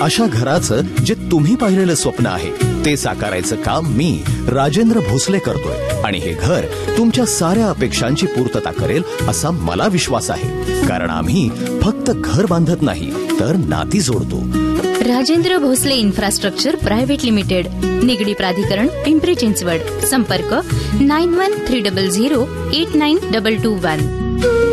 अशा घराचं जे तुम्ही पाहिलेलं स्वप्न आहे ते साकारायचं काम मी राजेंद्र भोसले करतोय आणि हे घर तुमच्या साऱ्या अपेक्षांची पूर्तता करेल असा मला विश्वास आहे. कारण आम्ही फक्त घर बांधत नाही तर नाती जोडतो. Rajendra Bhosale infrastructure private limited, Nigdi प्राधिकरण, पिंपरी चिंचवड. संपर्क 9130089221.